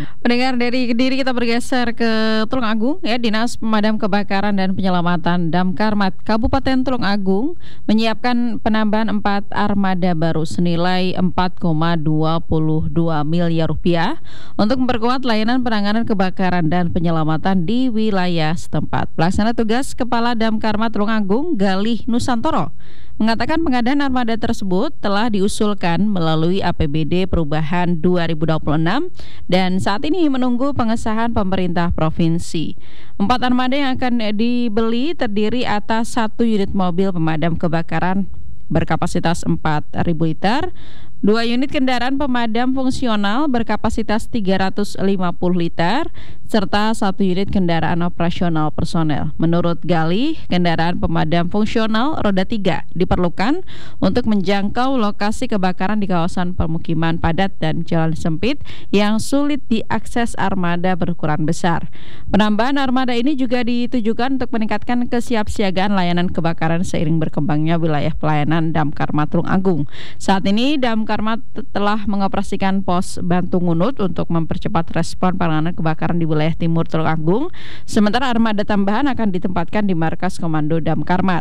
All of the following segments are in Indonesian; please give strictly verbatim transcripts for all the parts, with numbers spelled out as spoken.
Pendengar, dari Kediri kita bergeser ke Tulungagung ya. Dinas Pemadam Kebakaran dan Penyelamatan Damkarmat Kabupaten Tulungagung menyiapkan penambahan empat armada baru senilai empat koma dua dua miliar rupiah untuk memperkuat layanan penanganan kebakaran dan penyelamatan di wilayah setempat. Pelaksana tugas Kepala Damkarmat Tulungagung Galih Nusantoro mengatakan pengadaan armada tersebut telah diusulkan melalui A P B D Perubahan dua ribu dua puluh enam dan saat ini menunggu pengesahan pemerintah provinsi. Empat armada yang akan dibeli terdiri atas satu unit mobil pemadam kebakaran berkapasitas empat ribu liter, dua unit kendaraan pemadam fungsional berkapasitas tiga ratus lima puluh liter, serta satu unit kendaraan operasional personel. Menurut Galih, kendaraan pemadam fungsional roda tiga diperlukan untuk menjangkau lokasi kebakaran di kawasan permukiman padat dan jalan sempit yang sulit diakses armada berukuran besar. Penambahan armada ini juga ditujukan untuk meningkatkan kesiapsiagaan layanan kebakaran seiring berkembangnya wilayah pelayanan Damkarmat Tulungagung. Saat ini Damkarmat telah mengoperasikan pos Bantu Ngunut untuk mempercepat respon penanganan kebakaran di wilayah timur Tulungagung. Sementara armada tambahan akan ditempatkan di markas Komando Damkarmat.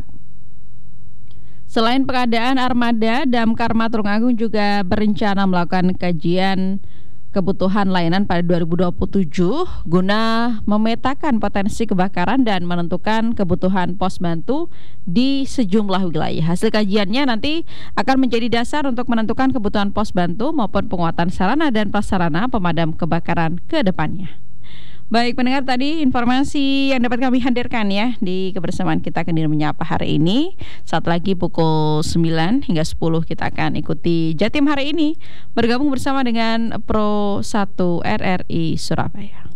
Selain pengadaan armada, Damkarmat Tulungagung juga berencana melakukan kajian kebutuhan layanan pada dua ribu dua puluh tujuh guna memetakan potensi kebakaran dan menentukan kebutuhan pos bantu di sejumlah wilayah. Hasil kajiannya nanti akan menjadi dasar untuk menentukan kebutuhan pos bantu maupun penguatan sarana dan prasarana pemadam kebakaran ke depannya. Baik pendengar, tadi informasi yang dapat kami hadirkan ya di kebersamaan kita Kediri Menyapa hari ini. Saat lagi pukul sembilan hingga sepuluh kita akan ikuti Jatim hari ini bergabung bersama dengan Pro satu R R I Surabaya.